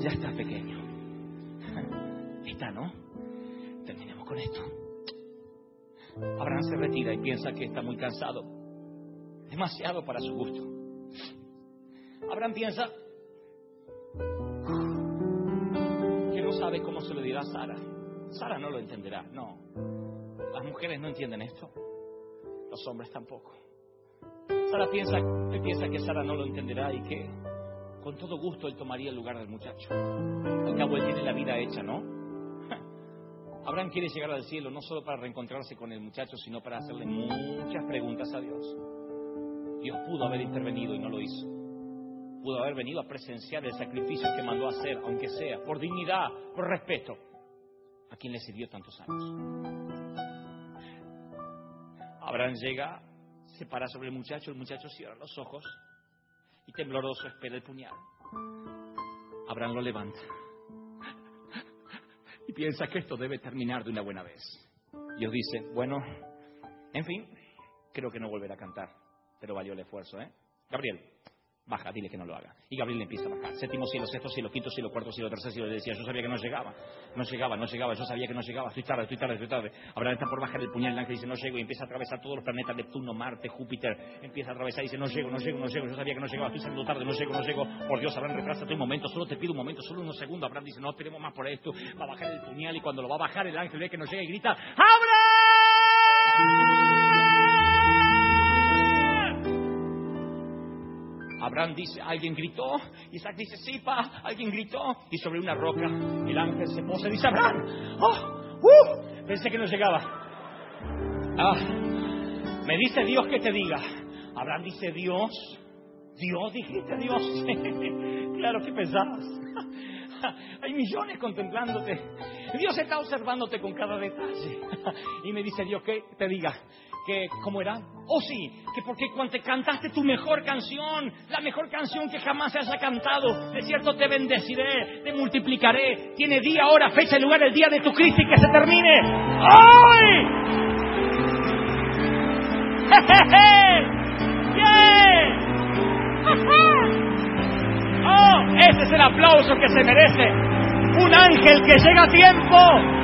Ya está pequeño. Está, ¿no? Terminemos con esto. Abraham se retira y piensa que está muy cansado. Demasiado para su gusto. Abraham piensa que no sabe cómo se lo dirá a Sara. Sara no lo entenderá, no. Las mujeres no entienden esto. Los hombres tampoco. Él piensa que Sara no lo entenderá y que con todo gusto él tomaría el lugar del muchacho. Al cabo él tiene la vida hecha, ¿no? Abraham quiere llegar al cielo no solo para reencontrarse con el muchacho, sino para hacerle muchas preguntas a Dios. Dios pudo haber intervenido y no lo hizo. Pudo haber venido a presenciar el sacrificio que mandó a hacer, aunque sea por dignidad, por respeto, a quien le sirvió tantos años. Abraham llega, se para sobre el muchacho cierra los ojos y tembloroso espera el puñal. Abraham lo levanta y piensa que esto debe terminar de una buena vez. Dios dice, bueno, en fin, creo que no volverá a cantar, pero valió el esfuerzo, ¿eh? Gabriel, baja, dile que no lo haga. Y Gabriel empieza a bajar. Séptimo cielo, sexto cielo, quinto cielo, cuarto cielo, tercer cielo. Le decía, yo sabía que no llegaba. Yo sabía que no llegaba. Estoy tarde. Abraham está por bajar el puñal. El ángel dice, no llego. Y empieza a atravesar todos los planetas, Neptuno, Marte, Júpiter. Empieza a atravesar y dice, no llego. Yo sabía que no llegaba. Estoy saliendo tarde, no llego. Por Dios, Abraham, retrásate un momento. Solo te pido un momento, solo unos segundos. Abraham dice, no esperemos más por esto. Va a bajar el puñal y cuando lo va a bajar, el ángel ve que no llega y grita, ¡Abraham! Abraham dice, ¿alguien gritó? Isaac dice, sí, pa, alguien gritó. Y sobre una roca el ángel se posa y dice, Abraham, pensé que no llegaba. Me dice Dios que te diga. Abraham dice, Dios, dijiste Dios. Claro que pensabas. Hay millones contemplándote. Dios está observándote con cada detalle. Y me dice Dios que te diga que, ¿cómo era? Oh sí, que porque cuando te cantaste tu mejor canción, la mejor canción que jamás se haya cantado, de cierto te bendeciré, te multiplicaré. Tiene día, hora, fecha y lugar el día de tu crisis y que se termine hoy. Oh, ese es el aplauso que se merece un ángel que llega a tiempo.